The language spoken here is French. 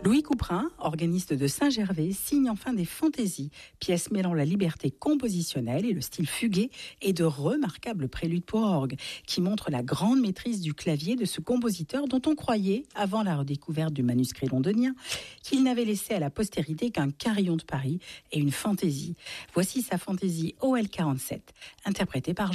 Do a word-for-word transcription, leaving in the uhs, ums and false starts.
Louis Couperin, organiste de Saint-Gervais, signe enfin des fantaisies, pièces mêlant la liberté compositionnelle et le style fugué et de remarquables préludes pour orgue, qui montrent la grande maîtrise du clavier de ce compositeur dont on croyait, avant la redécouverte du manuscrit londonien, qu'il n'avait laissé à la postérité qu'un carillon de Paris et une fantaisie. Voici sa fantaisie O L quarante-sept, interprétée par